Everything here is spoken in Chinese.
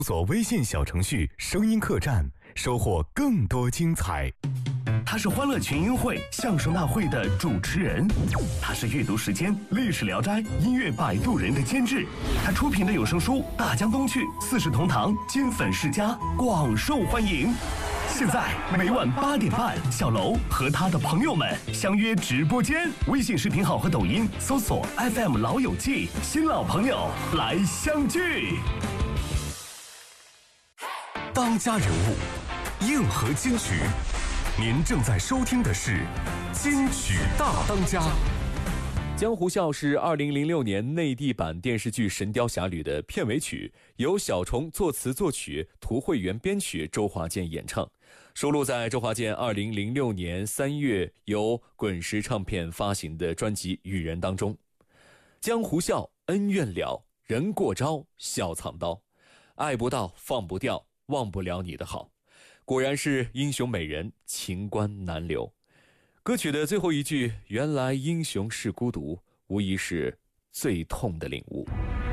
搜微信小程序声音客栈，收获更多精彩。 他是欢乐群英会相声大会的主持人，他是阅读时间历史聊斋音乐摆渡人的监制，他出品的有声书《大江东去》四世同堂金粉世家广受欢迎。现在每晚8点半，小楼和他的朋友们相约直播间，微信视频号和抖音搜索 FM 老友记，新老朋友来相聚。 当家人物，硬核金曲，您正在收听的是金曲大当家。 江湖笑是2006年内地版电视剧《神雕侠侣》的片尾曲，由小虫作词作曲，涂慧源编曲，周华健演唱，收录在周华健2006年3月由滚石唱片发行的专辑《雨人》当中。江湖笑，恩怨了，人过招，笑藏刀，爱不到，放不掉，忘不了你的好，果然是英雄美人，情关难留。歌曲的最后一句，原来英雄是孤独，无疑是最痛的领悟。